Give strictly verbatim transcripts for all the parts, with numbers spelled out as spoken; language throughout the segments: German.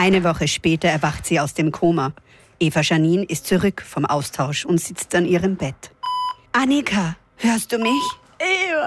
Eine Woche später erwacht sie aus dem Koma. Eva Janine ist zurück vom Austausch und sitzt an ihrem Bett. Annika, hörst du mich? Eva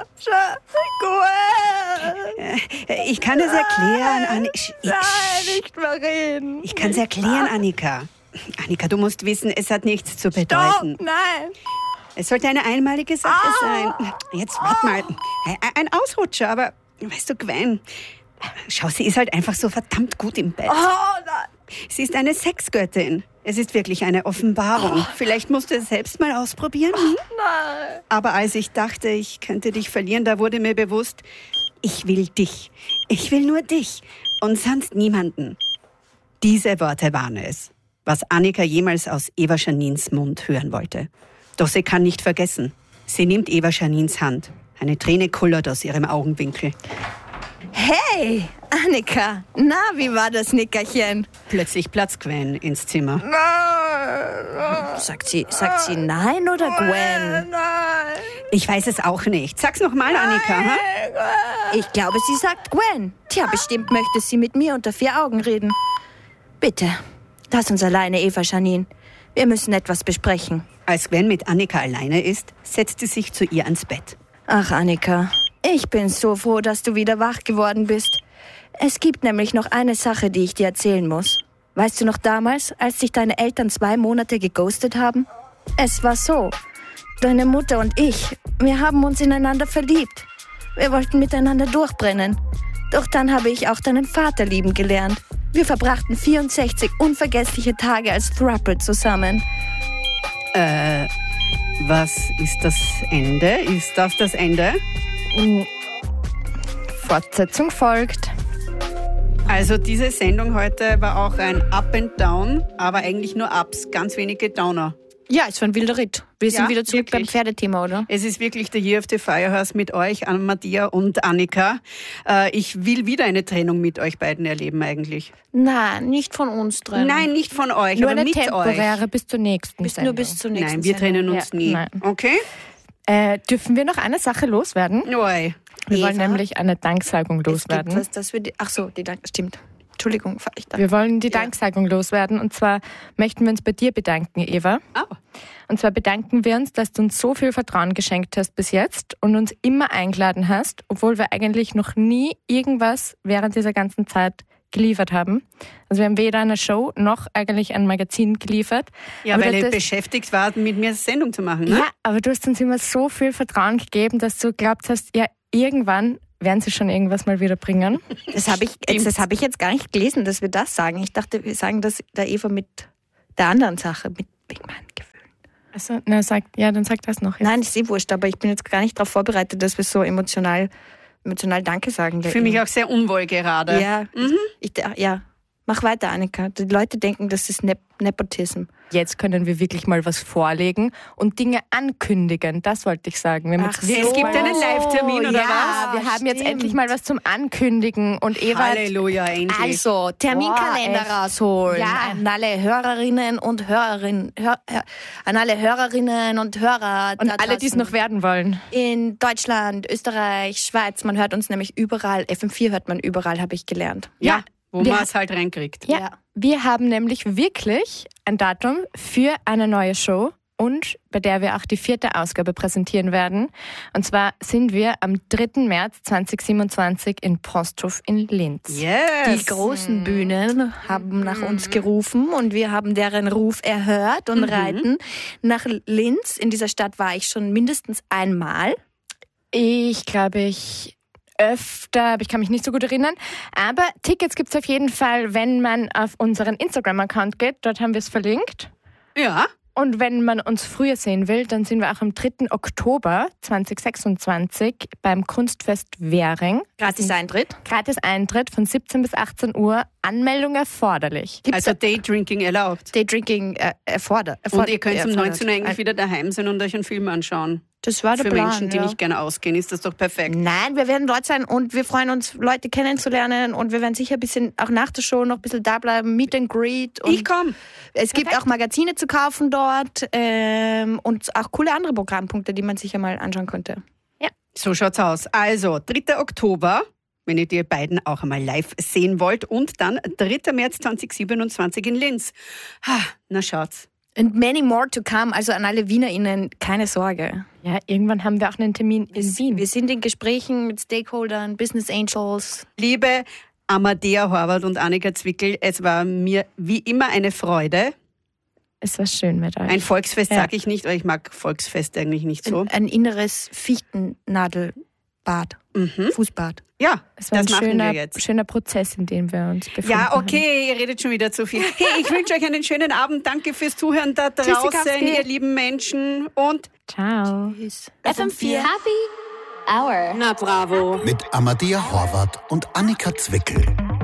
Janine. Ich kann es erklären, Annika. Nein, nicht mehr reden. Ich kann es erklären, Annika. Annika, du musst wissen, es hat nichts zu bedeuten. Stopp, nein. Es sollte eine einmalige Sache Ah. sein. Jetzt warte mal. Ein Ausrutscher, aber weißt du, Gwen, schau, sie ist halt einfach so verdammt gut im Bett. Oh nein. Sie ist eine Sexgöttin. Es ist wirklich eine Offenbarung. Oh. Vielleicht musst du es selbst mal ausprobieren. Hm? Nein. Aber als ich dachte, ich könnte dich verlieren, da wurde mir bewusst, ich will dich. Ich will nur dich und sonst niemanden. Diese Worte waren es, was Annika jemals aus Eva Janins Mund hören wollte. Doch sie kann nicht vergessen. Sie nimmt Eva Janins Hand. Eine Träne kullert aus ihrem Augenwinkel. Hey, Annika. Na, wie war das Nickerchen? Plötzlich platzt Gwen ins Zimmer. Nein. Sagt sie, sagt sie nein oder Gwen? Nein. Ich weiß es auch nicht. Sag's noch mal, Annika. Ha? Ich glaube, sie sagt Gwen. Tja, bestimmt möchte sie mit mir unter vier Augen reden. Bitte, lass uns alleine, Eva Janine. Wir müssen etwas besprechen. Als Gwen mit Annika alleine ist, setzt sie sich zu ihr ans Bett. Ach, Annika, ich bin so froh, dass du wieder wach geworden bist. Es gibt nämlich noch eine Sache, die ich dir erzählen muss. Weißt du noch damals, als dich deine Eltern zwei Monate geghostet haben? Es war so. Deine Mutter und ich, wir haben uns ineinander verliebt. Wir wollten miteinander durchbrennen. Doch dann habe ich auch deinen Vater lieben gelernt. Wir verbrachten vierundsechzig unvergessliche Tage als Throuple zusammen. Äh, was ist das Ende? Ist das das Ende? Fortsetzung folgt. Also diese Sendung heute war auch ein Up and Down, aber eigentlich nur Ups, ganz wenige Downer. Ja, es war ein wilder Ritt. Wir sind Ja, wieder zurück wirklich. beim Pferdethema, oder? Es ist wirklich der Year of the Firehouse mit euch, Anna-Maria und Annika. Äh, ich will wieder eine Trennung mit euch beiden erleben eigentlich. Nein, nicht von uns drin. Nein, nicht von euch, Nur aber eine mit temporäre euch. bis zur nächsten Bis, Sendung. nur bis zur nächsten Nein, wir trennen uns Ja, nie. nein. Okay? Äh, dürfen wir noch eine Sache loswerden? Oi. Wir wollen Eva? nämlich eine Danksagung Es gibt loswerden. was, das wir die, ach so, die Dank, stimmt. Entschuldigung, ich dachte, Wir wollen die Ja. Danksagung loswerden. Und zwar möchten wir uns bei dir bedanken, Eva. Oh. Und zwar bedanken wir uns, dass du uns so viel Vertrauen geschenkt hast bis jetzt und uns immer eingeladen hast, obwohl wir eigentlich noch nie irgendwas während dieser ganzen Zeit geliefert haben. Also wir haben weder eine Show noch eigentlich ein Magazin geliefert. Ja, Aber weil ihr das- beschäftigt wart, mit mir eine Sendung zu machen, ne? Ja, aber du hast uns immer so viel Vertrauen gegeben, dass du glaubt hast, ja, irgendwann werden sie schon irgendwas mal wieder bringen. das habe ich, jetzt, das hab ich jetzt gar nicht gelesen, dass wir das sagen. Ich dachte, wir sagen das der Eva mit der anderen Sache, mit wegen meinen Gefühlen. Also, na, sag, ja, dann sag das noch. Jetzt. Nein, ist eh wurscht, aber ich bin jetzt gar nicht darauf vorbereitet, dass wir so emotional, emotional Danke sagen. Ich fühle mich auch sehr unwohl gerade. Ja, Mhm. ich, ja, mach weiter, Annika. Die Leute denken, das ist Nep- Nepotism. Jetzt können wir wirklich mal was vorlegen und Dinge ankündigen. Das wollte ich sagen. Wir haben Ach jetzt wirklich Es gibt mal einen was- Live-Termin, oder Ja, was? wir haben jetzt stimmt. endlich mal was zum Ankündigen. Und Eva hat- Halleluja, endlich. Also, Terminkalender Boah, echt. rausholen. Ja. An alle Hörerinnen und Hörerinnen, hör, hör, an alle Hörerinnen und Hörer. und da alle, die es draußen. noch werden wollen. In Deutschland, Österreich, Schweiz. Man hört uns nämlich überall. F M vier hört man überall, habe ich gelernt. Ja, wo wir- man es halt reinkriegt. Ja, Ja. wir haben nämlich wirklich ein Datum für eine neue Show und bei der wir auch die vierte Ausgabe präsentieren werden. Und zwar sind wir am dritten März zweitausendsiebenundzwanzig in Posthof in Linz. Yes. Die großen Bühnen haben nach uns gerufen und wir haben deren Ruf erhört und reiten nach Linz. In dieser Stadt war ich schon mindestens einmal. Ich glaube, ich öfter, aber ich kann mich nicht so gut erinnern. Aber Tickets gibt es auf jeden Fall, wenn man auf unseren Instagram-Account geht. Dort haben wir es verlinkt. Ja. Und wenn man uns früher sehen will, dann sind wir auch am dritten Oktober zweitausendsechsundzwanzig beim Kunstfest Währing. Gratis Eintritt. Gratis Eintritt von siebzehn bis achtzehn Uhr. Anmeldung erforderlich. Also Daydrinking erlaubt. Daydrinking äh, erfordert. Und ihr könnt um erfordert. neunzehn Uhr eigentlich wieder daheim sein und euch einen Film anschauen. Das war der Für Plan, Menschen, die ja. nicht gerne ausgehen, ist das doch perfekt. Nein, wir werden dort sein und wir freuen uns, Leute kennenzulernen und wir werden sicher ein bisschen, auch nach der Show noch ein bisschen da bleiben, Meet and Greet. Und Ich komme. es gibt auch Magazine zu kaufen dort ähm, und auch coole andere Programmpunkte, die man sich ja mal anschauen könnte. So schaut's aus. Also, dritter Oktober, wenn ihr die beiden auch einmal live sehen wollt. Und dann dritter März zweitausendsiebenundzwanzig in Linz. Ha, na schaut's. And many more to come, also an alle WienerInnen, keine Sorge. Ja, irgendwann haben wir auch einen Termin in Wien. Wir sind in Gesprächen mit Stakeholdern, Business Angels. Liebe Amadea Horvath und Annika Zwickel, es war mir wie immer eine Freude. Es war schön mit euch. Ein Volksfest Ja. sage ich nicht, weil ich mag Volksfest eigentlich nicht so. Ein, ein inneres Fichtennadelbad, Mhm. Fußbad. Ja, Es war das ein machen schöner, wir jetzt. schöner Prozess, in dem wir uns befinden. Ja, haben. okay, ihr redet schon wieder zu viel. Hey, ich wünsche euch einen schönen Abend. Danke fürs Zuhören da draußen, Tschüssikowski. ihr lieben Menschen. Und Ciao. F M vier. Happy Hour. na bravo. Mit Amadea Horvath und Annika Zwickel.